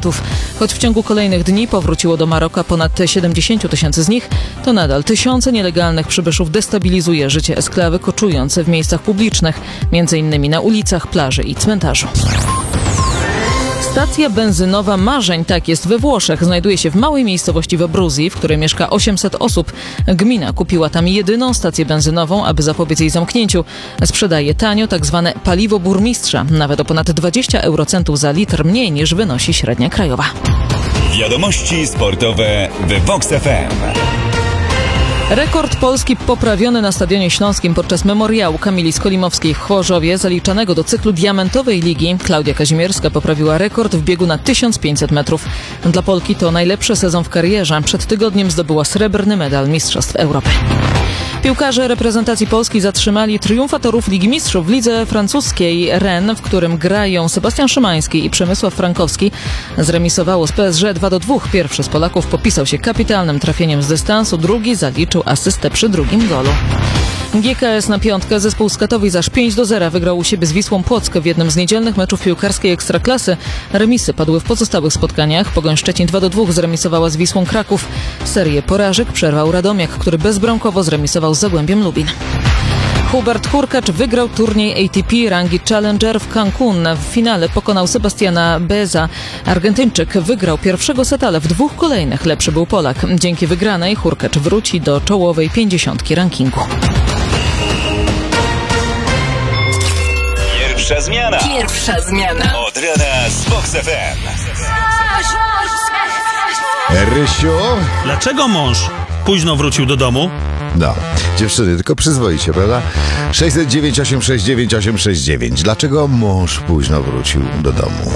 migrantów. Choć w ciągu kolejnych dni powróciło do Maroka ponad 70 tysięcy z nich, to nadal tysiące nielegalnych przybyszów destabilizuje życie Esklawy, koczujące w miejscach publicznych, m.in. na ulicach, plaży i cmentarzu. Stacja benzynowa marzeń, tak jest we Włoszech. Znajduje się w małej miejscowości w Abruzji, w której mieszka 800 osób. Gmina kupiła tam jedyną stację benzynową, aby zapobiec jej zamknięciu. Sprzedaje tanio tak zwane paliwo burmistrza, nawet o ponad 20 eurocentów za litr mniej niż wynosi średnia krajowa. Wiadomości sportowe w Vox FM. Rekord Polski poprawiony na Stadionie Śląskim podczas memoriału Kamili Skolimowskiej w Chorzowie, zaliczanego do cyklu diamentowej ligi. Klaudia Kazimierska poprawiła rekord w biegu na 1500 metrów. Dla Polki to najlepszy sezon w karierze. Przed tygodniem zdobyła srebrny medal Mistrzostw Europy. Piłkarze reprezentacji Polski zatrzymali triumfatorów Ligi Mistrzów w lidze francuskiej Rennes, w którym grają Sebastian Szymański i Przemysław Frankowski. Zremisowało z PSG 2-2. Pierwszy z Polaków popisał się kapitalnym trafieniem z dystansu, drugi zaliczył asystę przy drugim golu. GKS na piątkę. Zespół z Katowic aż 5-0 wygrał u siebie z Wisłą Płock w jednym z niedzielnych meczów piłkarskiej Ekstraklasy. Remisy padły w pozostałych spotkaniach. Pogoń Szczecin 2-2 zremisowała z Wisłą Kraków. Serię porażek przerwał Radomiak, który bezbramkowo zremisował z Zagłębiem Lubin. Hubert Hurkacz wygrał turniej ATP rangi Challenger w Cancun. W finale pokonał Sebastiana Beza. Argentyńczyk wygrał pierwszego seta, ale w dwóch kolejnych lepszy był Polak. Dzięki wygranej Hurkacz wróci do czołowej 50 rankingu. Pierwsza zmiana. Od rana z Vox FM. Rysiu? Dlaczego mąż późno wrócił do domu? No, dziewczyny, tylko przyzwoicie, prawda? 609 869 869. Dlaczego mąż późno wrócił do domu?